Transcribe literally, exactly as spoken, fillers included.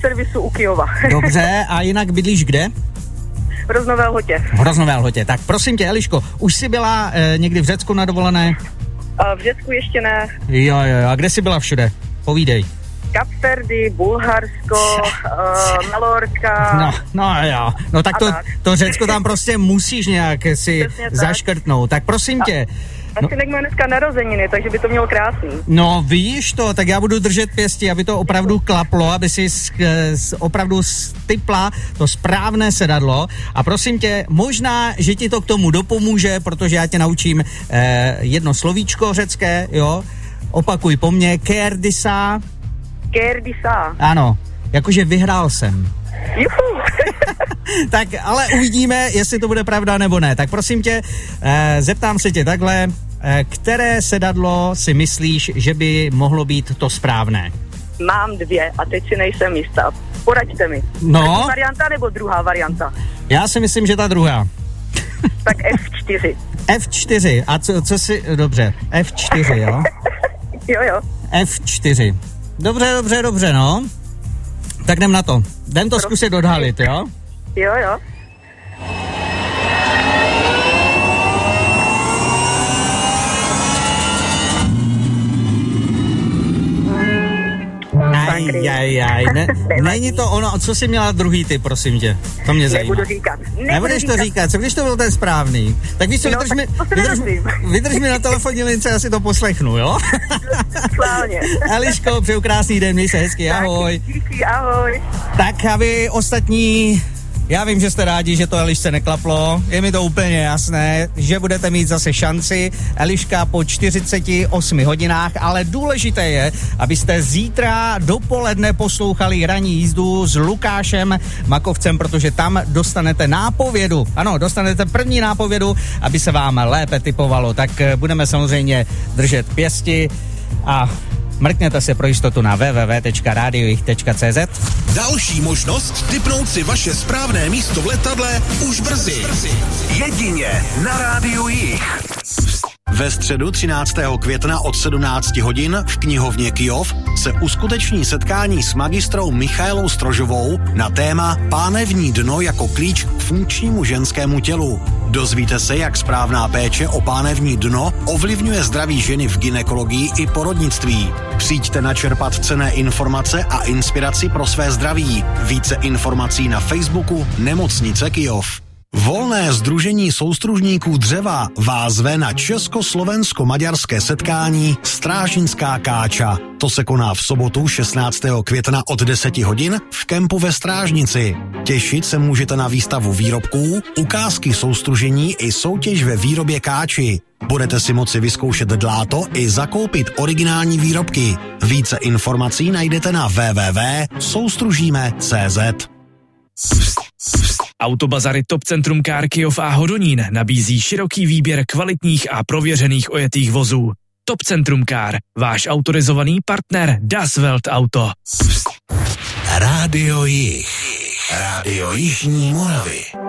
servisu u Kyjova. Dobře, a jinak bydlíš kde? V Roznové Lhotě. V Roznové Lhotě. Tak prosím tě, Eliško, už jsi byla e, někdy v Řecku na dovolené? A v Řecku ještě ne. Jo, jo, jo. A kde jsi byla všude? Povídej. Kapverdy, Bulharsko, uh, Malorka. No, no jo. No tak to, tak to Řecko tam prostě musíš nějak si tak zaškrtnout. Tak prosím tě. A synek má dneska narozeniny, takže by to mělo krásný. No vidíš to, tak já budu držet pěstí, aby to opravdu klaplo, aby si sk, s, opravdu stypla to správné sedadlo. A prosím tě, možná, že ti to k tomu dopomůže, protože já tě naučím eh, jedno slovíčko řecké, jo. Opakuj po mně, kerdisa. Kerdisa. Ano, jakože vyhrál jsem. Juhu. Tak ale uvidíme, jestli to bude pravda nebo ne. Tak prosím tě, eh, zeptám se tě takhle, eh, které sedadlo si myslíš, že by mohlo být to správné? Mám dvě a teď si nejsem jistá. Poraďte mi. No. První varianta nebo druhá varianta? Já si myslím, že ta druhá. Tak F čtyři. F čtyři. A co, co si... Dobře. F čtyři, jo? Jo, jo. F čtyři. Dobře, dobře, dobře, no. Tak jdem na to. Jdem to zkusit odhalit, jo? Jo, jo. Aj, aj, aj, ne, není to ono, co jsi měla druhý typ, prosím tě, to mě zajímá. Nebudu říkat. Nebudu Nebudeš říkat. to říkat, co když to byl ten správný? Tak víš co, no, vydrž, tak mi, vydrž, vydrž, vydrž mi na telefonní lince, já si to poslechnu, jo? Schválně. Eliško, přeju krásný den, měj se hezky, ahoj. Díky, ahoj. Tak a vy ostatní, já vím, že jste rádi, že to Elišce neklaplo, je mi to úplně jasné, že budete mít zase šanci, Eliška po čtyřiceti osmi hodinách, ale důležité je, abyste zítra dopoledne poslouchali ranní jízdu s Lukášem Makovcem, protože tam dostanete nápovědu, ano, dostanete první nápovědu, aby se vám lépe tipovalo, tak budeme samozřejmě držet pěsti a mrkněte se pro jistotu na w w w tečka radio jich tečka c z. Další možnost tipnout si vaše správné místo v letadle už brzy. Jedině na Rádiu Jich. Ve středu třináctého května od sedmnácti hodin v knihovně Kyjov se uskuteční setkání s magistrou Michaelou Strožovou na téma Pánevní dno jako klíč k funkčnímu ženskému tělu. Dozvíte se, jak správná péče o pánevní dno ovlivňuje zdraví ženy v gynekologii i porodnictví. Přijďte načerpat cenné informace a inspiraci pro své zdraví. Více informací na Facebooku Nemocnice Kyjov. Volné sdružení soustružníků dřeva vás zve na československo-maďarské setkání Strážnická káča. To se koná v sobotu šestnáctého května od deseti hodin v kempu ve Strážnici. Těšit se můžete na výstavu výrobků, ukázky soustružení i soutěž ve výrobě káči. Budete si moci vyzkoušet dláto i zakoupit originální výrobky. Více informací najdete na w w w tečka soustružíme tečka c z. Autobazary Top Centrum Car Kyjov a Hodonín nabízí široký výběr kvalitních a prověřených ojetých vozů. Top Centrum Car, váš autorizovaný partner Das Welt Auto. Rádio Jich. Rádio Jižní Moravy.